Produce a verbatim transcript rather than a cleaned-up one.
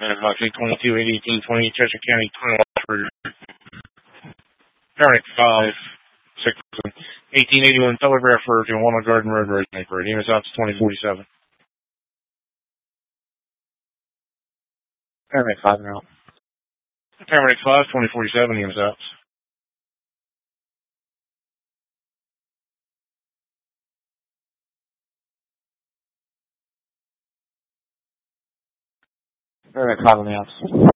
Moxley twenty-two eight eighteen twenty, Chester County twenty-one, Paramedic five six eighteen eighty-one, telegrapher to Walnut Garden Road, Rosemary. E M S ops twenty forty-seven. Paramedic five now. Paramedic five twenty forty-seven, E M S ops. Paramedic five on the ops.